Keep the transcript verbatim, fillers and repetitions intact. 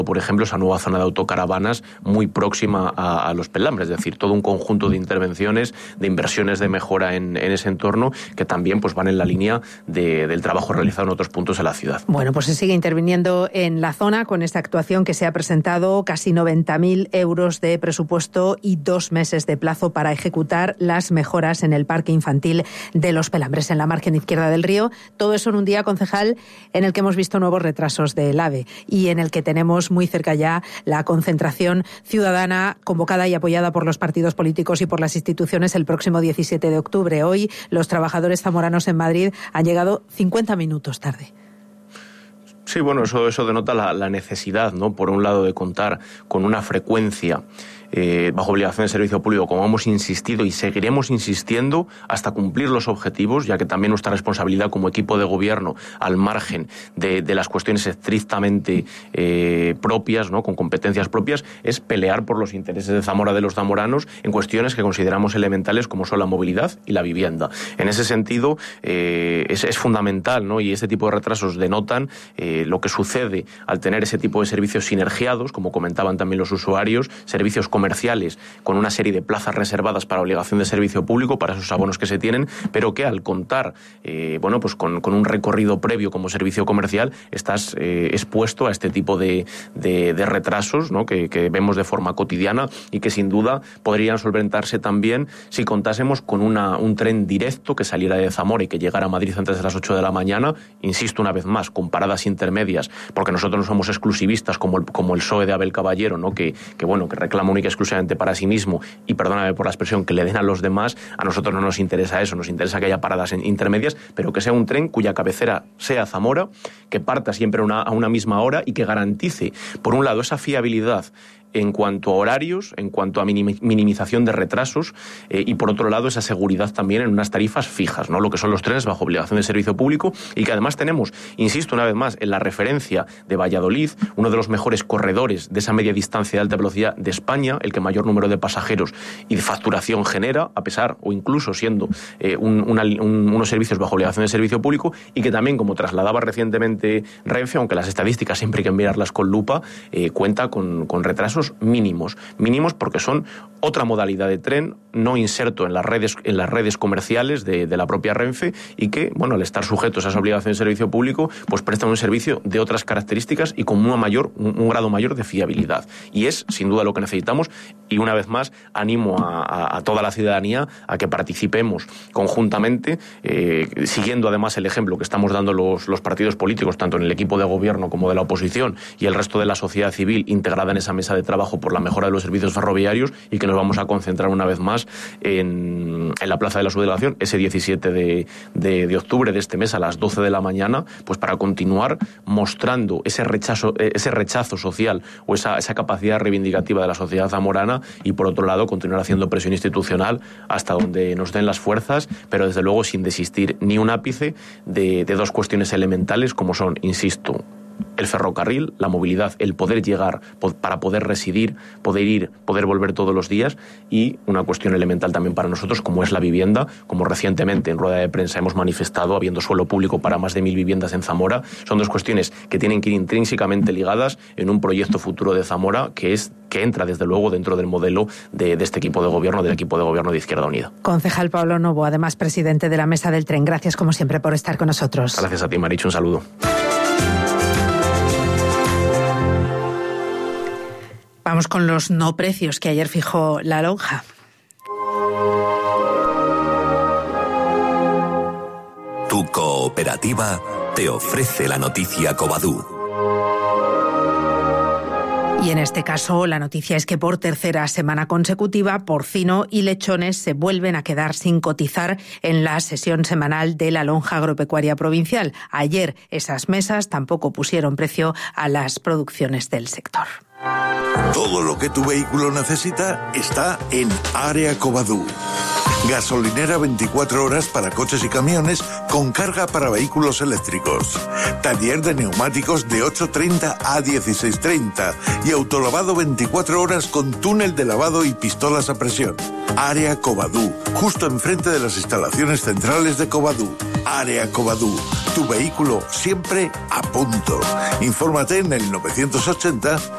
por ejemplo, esa nueva zona de autocaravanas muy próxima a, a los Pelambres, es decir, todo un conjunto de intervenciones, de inversiones de mejora en, en ese entorno que también pues van en la línea de, del trabajo realizado en otros puntos de la ciudad. Bueno, pues se sigue interviniendo en la zona con esta actuación que se ha presentado, casi noventa mil euros de presupuesto y dos meses de plazo para ejecutar las mejoras en el parque infantil de los Pelambres, en la margen izquierda del río. Todo eso en un día, concejal, en el que hemos visto nuevos retrasos del AVE y en el que tenemos muy cerca ya la concentración ciudadana convocada y apoyada por los partidos políticos y por las instituciones el próximo diecisiete de octubre. Hoy los trabajadores zamoranos en Madrid han llegado cincuenta minutos tarde. Sí, bueno, eso, eso denota la, la necesidad, ¿no? Por un lado, de contar con una frecuencia Eh, bajo obligación de servicio público, como hemos insistido y seguiremos insistiendo hasta cumplir los objetivos, ya que también nuestra responsabilidad como equipo de gobierno, al margen de, de las cuestiones estrictamente eh, propias, ¿no? Con competencias propias, es pelear por los intereses de Zamora, de los zamoranos, en cuestiones que consideramos elementales como son la movilidad y la vivienda. En ese sentido, eh, es, es fundamental, ¿no? Y este tipo de retrasos denotan eh, lo que sucede al tener ese tipo de servicios sinergiados, como comentaban también los usuarios, servicios comerciales con una serie de plazas reservadas para obligación de servicio público, para esos abonos que se tienen, pero que al contar eh, bueno, pues con, con un recorrido previo como servicio comercial, estás eh, expuesto a este tipo de, de, de retrasos, ¿no? que, que vemos de forma cotidiana y que sin duda podrían solventarse también si contásemos con una, un tren directo que saliera de Zamora y que llegara a Madrid antes de las ocho de la mañana, insisto una vez más, con paradas intermedias, porque nosotros no somos exclusivistas como el, como el P S O E de Abel Caballero, ¿no? que, que, bueno, que reclama única exclusivamente para sí mismo y, perdóname por la expresión, que le den a los demás. A nosotros no nos interesa eso, nos interesa que haya paradas intermedias, pero que sea un tren cuya cabecera sea Zamora, que parta siempre una, a una misma hora y que garantice, por un lado, esa fiabilidad en cuanto a horarios, en cuanto a minimización de retrasos eh, y por otro lado esa seguridad también en unas tarifas fijas, ¿no? Lo que son los trenes bajo obligación de servicio público y que además tenemos, insisto una vez más, en la referencia de Valladolid, uno de los mejores corredores de esa media distancia de alta velocidad de España, el que mayor número de pasajeros y de facturación genera, a pesar o incluso siendo eh, un, una, un, unos servicios bajo obligación de servicio público y que también, como trasladaba recientemente Renfe, aunque las estadísticas siempre hay que mirarlas con lupa, eh, cuenta con, con retrasos mínimos, mínimos porque son otra modalidad de tren no inserto en las redes, en las redes comerciales de, de la propia Renfe y que, bueno, al estar sujetos a esa obligación de servicio público, pues prestan un servicio de otras características y con una mayor, un, un grado mayor de fiabilidad. Y es, sin duda, lo que necesitamos y, una vez más, animo a, a, a toda la ciudadanía a que participemos conjuntamente, eh, siguiendo además el ejemplo que estamos dando los, los partidos políticos, tanto en el equipo de gobierno como de la oposición y el resto de la sociedad civil integrada en esa mesa de trabajo por la mejora de los servicios ferroviarios y que nos vamos a concentrar una vez más en, en la Plaza de la Subdelegación ese diecisiete de, de, de octubre de este mes a las doce de la mañana, pues para continuar mostrando ese rechazo, ese rechazo social o esa, esa capacidad reivindicativa de la sociedad zamorana y por otro lado continuar haciendo presión institucional hasta donde nos den las fuerzas, pero desde luego sin desistir ni un ápice de, de dos cuestiones elementales como son, insisto, el ferrocarril, la movilidad, el poder llegar para poder residir, poder ir, poder volver todos los días y una cuestión elemental también para nosotros como es la vivienda, como recientemente en rueda de prensa hemos manifestado, habiendo suelo público para más de mil viviendas en Zamora. Son dos cuestiones que tienen que ir intrínsecamente ligadas en un proyecto futuro de Zamora que es que entra desde luego dentro del modelo de, de este equipo de gobierno, del equipo de gobierno de Izquierda Unida. Concejal Pablo Novo, además presidente de la Mesa del Tren, gracias como siempre por estar con nosotros. Gracias a ti, Marichu, un saludo. Vamos con los no precios que ayer fijó la lonja. Tu cooperativa te ofrece la noticia Covadú. Y en este caso, la noticia es que por tercera semana consecutiva, porcino y lechones se vuelven a quedar sin cotizar en la sesión semanal de la lonja agropecuaria provincial. Ayer esas mesas tampoco pusieron precio a las producciones del sector. Todo lo que tu vehículo necesita está en Área Covadú. Gasolinera veinticuatro horas para coches y camiones con carga para vehículos eléctricos. Taller de neumáticos de ocho treinta a dieciséis treinta y autolavado veinticuatro horas con túnel de lavado y pistolas a presión. Área Covadú, justo enfrente de las instalaciones centrales de Covadú. Área Covadú, tu vehículo siempre a punto. Infórmate en el novecientos ochenta